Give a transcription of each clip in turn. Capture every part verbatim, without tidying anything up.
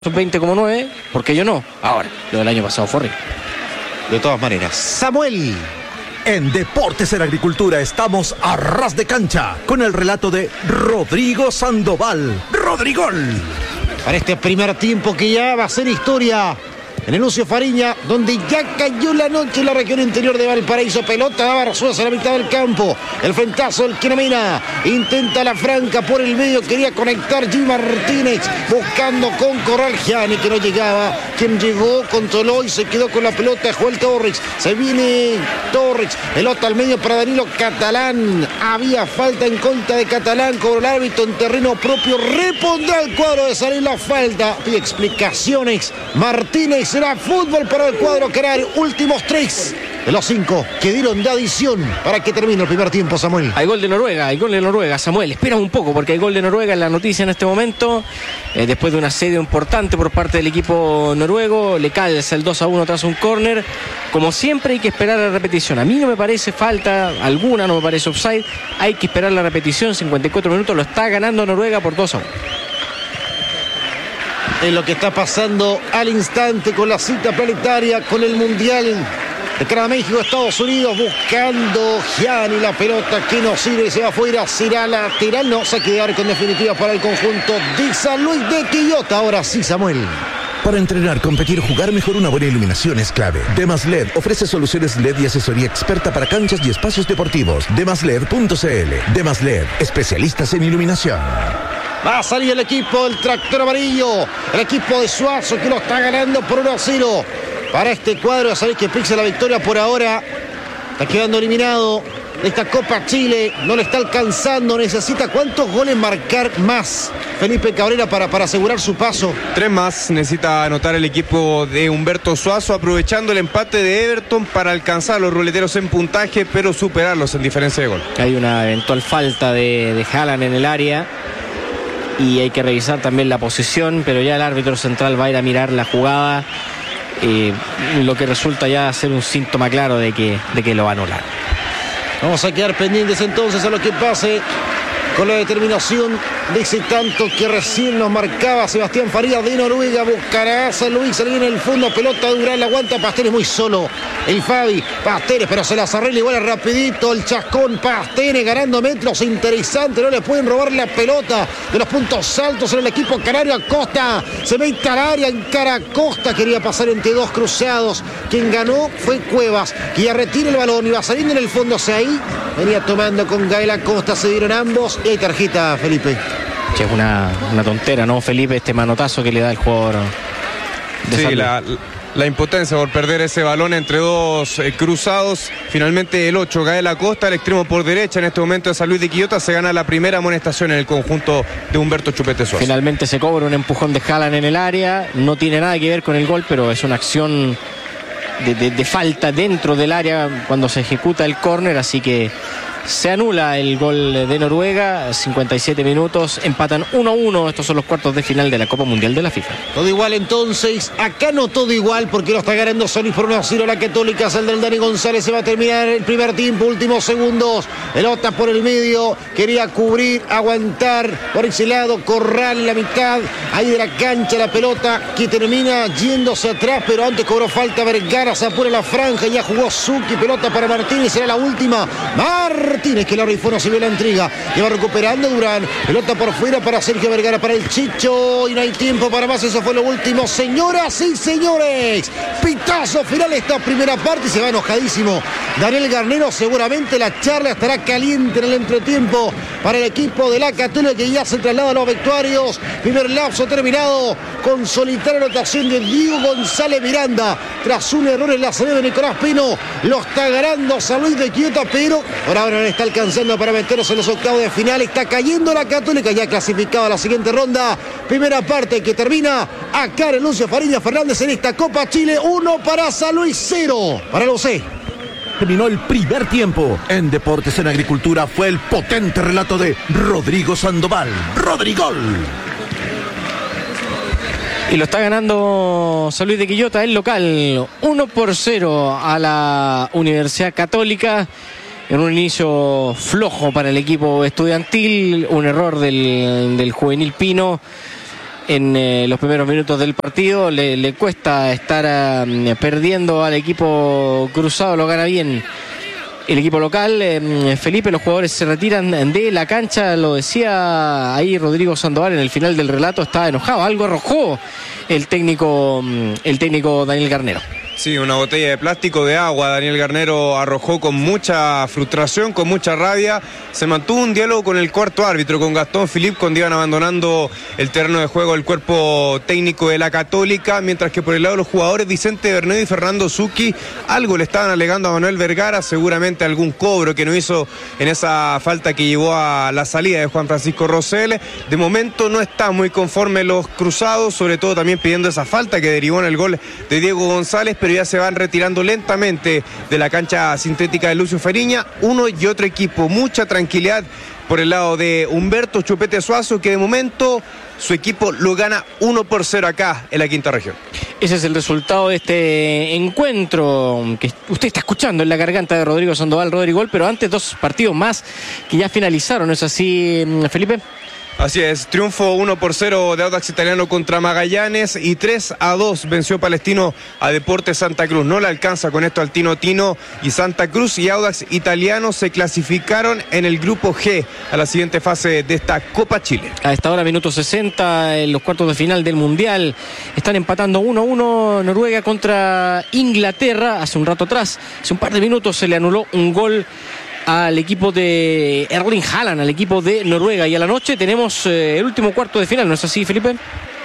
sub veinte como nueve, ¿por qué yo no? Ahora, lo del año pasado fue horrible. De todas maneras, Samuel. En Deportes en Agricultura estamos a ras de cancha con el relato de Rodrigo Sandoval. ¡Rodrigol! Para este primer tiempo que ya va a ser historia en el Lucio Fariña, donde ya cayó la noche en la región interior de Valparaíso. Pelota daba Arzuaga a la mitad del campo. El frentazo del Quinamina. Intenta la franca por el medio. Quería conectar Jimmy Martínez. Buscando con Corral Gianni, que no llegaba. Quien llegó, controló y se quedó con la pelota. Joel Torres. Se viene Torres. Pelota al medio para Danilo Catalán. Había falta en contra de Catalán. Cobró el árbitro en terreno propio. Repondrá el cuadro de salir la falta. Pide explicaciones. Martínez. Será fútbol para el cuadro canario. Últimos tres de los cinco que dieron de adición para que termine el primer tiempo, Samuel. Hay gol de Noruega, hay gol de Noruega, Samuel. Espera un poco porque hay gol de Noruega en la noticia en este momento. Eh, después de un asedio importante por parte del equipo noruego, le calza el dos a uno tras un córner. Como siempre hay que esperar la repetición. A mí no me parece falta alguna, no me parece offside. Hay que esperar la repetición, cincuenta y cuatro minutos, lo está ganando Noruega por dos a uno. Es lo que está pasando al instante con la cita planetaria, con el Mundial de Canadá, México, Estados Unidos, buscando Gianni la pelota que no sirve, se va afuera, será lateral, no, saque de arco en definitiva para el conjunto de San Luis de Quillota. Ahora sí, Samuel. Para entrenar, competir, jugar mejor, una buena iluminación es clave. Demas L E D ofrece soluciones L E D y asesoría experta para canchas y espacios deportivos. demas led punto c l. Demas L E D, especialistas en iluminación. Va a salir el equipo, el tractor amarillo, el equipo de Suazo que lo está ganando por uno a cero. Para este cuadro, sabéis que Pixel la victoria por ahora. Está quedando eliminado de esta Copa Chile. No le está alcanzando. Necesita cuántos goles marcar más Felipe Cabrera para, para asegurar su paso. Tres más necesita anotar el equipo de Humberto Suazo, aprovechando el empate de Everton para alcanzar a los ruleteros en puntaje, pero superarlos en diferencia de gol. Hay una eventual falta de, de Haaland en el área. Y hay que revisar también la posición, pero ya el árbitro central va a ir a mirar la jugada, eh, lo que resulta ya ser un síntoma claro de que, de que lo va a anular. Vamos a quedar pendientes entonces a lo que pase con la determinación de ese tanto que recién nos marcaba Sebastián Farías de Noruega. Buscará a San Luis, sale en el fondo, pelota Durán, la aguanta Pasteres muy solo. El Fabi, Pasteres, pero se las arregla igual rapidito. El chascón, Pasteres ganando metros, interesante, no le pueden robar la pelota de los puntos altos en el equipo canario. Acosta se mete al área, encara a Costa, quería pasar entre dos cruzados. Quien ganó fue Cuevas, que ya retira el balón y va saliendo en el fondo hacia ahí. Venía tomando con Gael Acosta, se dieron ambos y hay tarjeta, Felipe. Che, es una, una tontera, ¿no, Felipe? Este manotazo que le da el jugador de Sí, San Luis. la, la impotencia por perder ese balón entre dos eh, cruzados. Finalmente el ocho, Gael Acosta, el extremo por derecha en este momento de San Luis de Quillota, se gana la primera amonestación en el conjunto de Humberto Chupete Suazo. Finalmente se cobra un empujón de Haaland en el área. No tiene nada que ver con el gol, pero es una acción de, de, de falta dentro del área cuando se ejecuta el córner, así que se anula el gol de Noruega. Cincuenta y siete minutos, empatan uno a uno. Estos son los cuartos de final de la Copa Mundial de la FIFA. Todo igual entonces, acá no todo igual porque lo está ganando San Luis por uno a cero. La Católica, sal del Dani González, se va a terminar el primer tiempo, últimos segundos. Pelota por el medio, quería cubrir, aguantar por ese lado, Corral en la mitad, ahí de la cancha la pelota que termina yéndose atrás, pero antes cobró falta Vergara, se apura la franja, ya jugó Zucchi, pelota para Martínez, será la última. Martínez, que la rifó, no se vio la intriga, y va recuperando Durán, pelota por fuera para Sergio Vergara, para el Chicho, y no hay tiempo para más, eso fue lo último. Señoras y señores, pitazo final esta primera parte, y se va enojadísimo Daniel Garnero. Seguramente la charla estará caliente en el entretiempo para el equipo de la Católica, que ya se traslada a los vestuarios. Primer lapso terminado con solitaria anotación de Diego González Miranda tras un error en la salida de Nicolás Pino. Lo está ganando San Luis de Quillota, pero por ahora no le está alcanzando para meterse en los octavos de final. Está cayendo la Católica, ya clasificada a la siguiente ronda. Primera parte que termina acá en el Lucio Fariña Fernández en esta Copa Chile. Uno para San Luis, cero para el U C. Terminó el primer tiempo. En Deportes en Agricultura fue el potente relato de Rodrigo Sandoval. ¡Rodrigol! Y lo está ganando San Luis de Quillota, el local, uno por cero a la Universidad Católica. En un inicio flojo para el equipo estudiantil, un error del, del juvenil Pino. en eh, los primeros minutos del partido. Le, le cuesta estar uh, perdiendo al equipo cruzado, lo gana bien el equipo local. eh, Felipe, los jugadores se retiran de la cancha, lo decía ahí Rodrigo Sandoval en el final del relato, está enojado, algo arrojó el técnico, el técnico Daniel Garnero. Sí, una botella de plástico de agua. Daniel Garnero arrojó con mucha frustración, con mucha rabia. Se mantuvo un diálogo con el cuarto árbitro, con Gastón Philippe, cuando iban abandonando el terreno de juego el cuerpo técnico de la Católica, mientras que por el lado de los jugadores, Vicente Bernedo y Fernando Zucchi algo le estaban alegando a Manuel Vergara, seguramente algún cobro que no hizo en esa falta que llevó a la salida de Juan Francisco Rosell. De momento no está muy conforme los cruzados, sobre todo también pidiendo esa falta que derivó en el gol de Diego González, pero ya se van retirando lentamente de la cancha sintética de Lucio Fariña, uno y otro equipo. Mucha tranquilidad por el lado de Humberto Chupete Suazo, que de momento su equipo lo gana uno por cero acá en la quinta región. Ese es el resultado de este encuentro que usted está escuchando en la garganta de Rodrigo Sandoval, Rodrigo, pero antes dos partidos más que ya finalizaron, ¿no es así, Felipe? Así es, triunfo uno por cero de Audax Italiano contra Magallanes y tres a dos venció Palestino a Deportes Santa Cruz. No le alcanza con esto al Tino Tino, y Santa Cruz y Audax Italiano se clasificaron en el grupo G a la siguiente fase de esta Copa Chile. A esta hora, minuto sesenta, en los cuartos de final del Mundial, están empatando uno a uno Noruega contra Inglaterra. Hace un rato atrás, hace un par de minutos, se le anuló un gol al equipo de Erling Haaland, al equipo de Noruega, y a la noche tenemos eh, el último cuarto de final, ¿no es así, Felipe?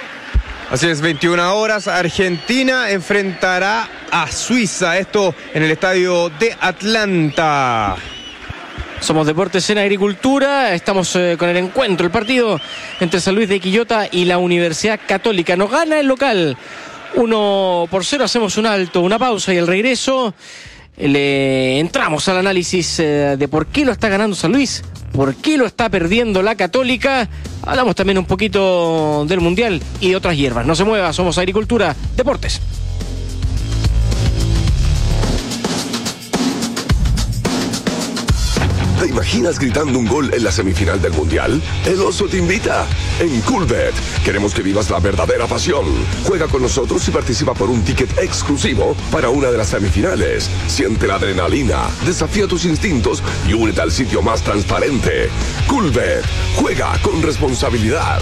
Así es, veintiuna horas, Argentina enfrentará a Suiza, esto en el estadio de Atlanta. Somos Deportes en Agricultura, estamos eh, con el encuentro, el partido entre San Luis de Quillota y la Universidad Católica. Nos gana el local uno por cero, hacemos un alto, una pausa y al regreso le entramos al análisis eh, de por qué lo está ganando San Luis, por qué lo está perdiendo la Católica. Hablamos también un poquito del Mundial y de otras hierbas. No se mueva, somos Agricultura, Deportes. ¿Te imaginas gritando un gol en la semifinal del Mundial? El Oso te invita. En Coolbet queremos que vivas la verdadera pasión. Juega con nosotros y participa por un ticket exclusivo para una de las semifinales. Siente la adrenalina, desafía tus instintos y únete al sitio más transparente. Coolbet. Juega con responsabilidad.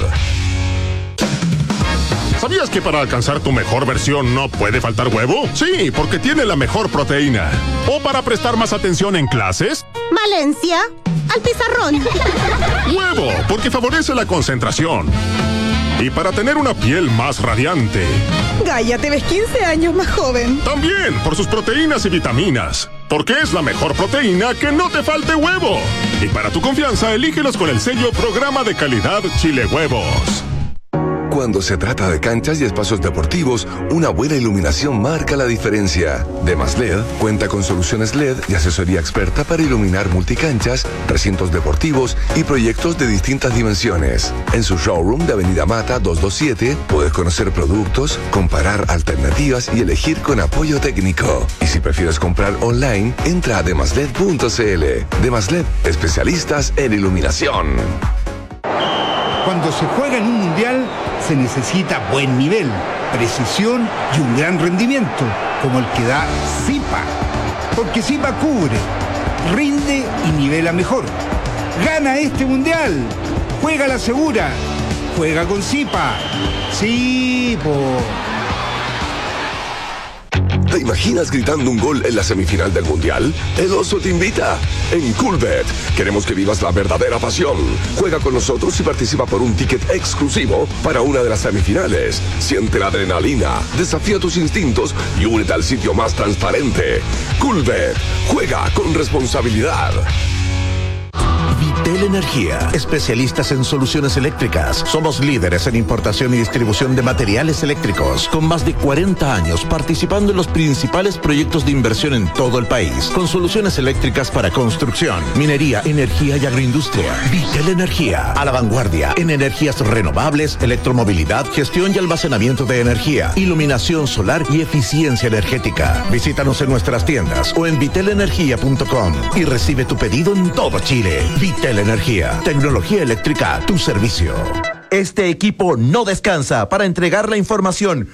¿Sabías que para alcanzar tu mejor versión no puede faltar huevo? Sí, porque tiene la mejor proteína. ¿O para prestar más atención en clases? Valencia, al pizarrón. Huevo, porque favorece la concentración. Y para tener una piel más radiante. Gaia, te ves quince años más joven. También por sus proteínas y vitaminas. Porque es la mejor proteína que no te falte huevo. Y para tu confianza, elígelos con el sello Programa de Calidad Chile Huevos. Cuando se trata de canchas y espacios deportivos, una buena iluminación marca la diferencia. Demas L E D cuenta con soluciones L E D y asesoría experta para iluminar multicanchas, recintos deportivos y proyectos de distintas dimensiones. En su showroom de Avenida Mata doscientos veintisiete puedes conocer productos, comparar alternativas y elegir con apoyo técnico. Y si prefieres comprar online, entra a demasled punto cl. Demas L E D, especialistas en iluminación. Cuando se juega en un mundial, se necesita buen nivel, precisión y un gran rendimiento, como el que da Zipa. Porque Zipa cubre, rinde y nivela mejor. Gana este mundial, juega la segura, juega con Zipa. Sí, po. ¿Te imaginas gritando un gol en la semifinal del Mundial? El Oso te invita. En Coolbet queremos que vivas la verdadera pasión. Juega con nosotros y participa por un ticket exclusivo para una de las semifinales. Siente la adrenalina, desafía tus instintos y únete al sitio más transparente. Coolbet. Juega con responsabilidad. Vitel Energía, especialistas en soluciones eléctricas. Somos líderes en importación y distribución de materiales eléctricos, con más de cuarenta años participando en los principales proyectos de inversión en todo el país, con soluciones eléctricas para construcción, minería, energía y agroindustria. Vitel Energía, a la vanguardia en energías renovables, electromovilidad, gestión y almacenamiento de energía, iluminación solar y eficiencia energética. Visítanos en nuestras tiendas o en vitel energía punto com y recibe tu pedido en todo Chile. Vitel Energía, tecnología eléctrica a tu servicio. Este equipo no descansa para entregar la información